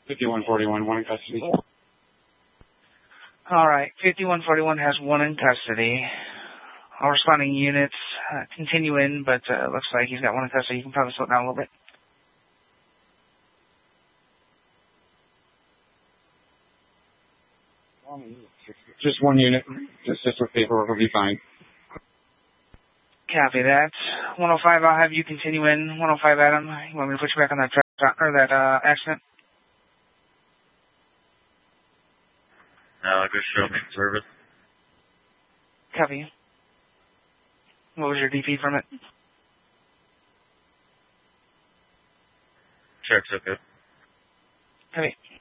5141, one in custody. All right, 5141 has one in custody. All responding units continue in, but looks like he's got one in custody. You can probably slow it down a little bit. Just one unit. Just with paperwork will be fine. Copy that. 105, I'll have you continue in. 105, Adam, you want me to put you back on that accident? No, good show me service. Copy. What was your DP from it? Check's okay. Copy.